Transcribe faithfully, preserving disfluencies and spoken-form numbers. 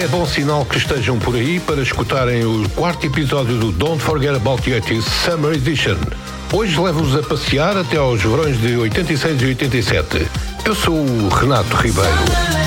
bom sinal que estejam por aí para escutarem o quarto episódio do Don't Forget About the eighties Summer Edition. Hoje levo-vos a passear até aos verões de oitenta e seis e oitenta e sete. Eu sou o Renato Ribeiro.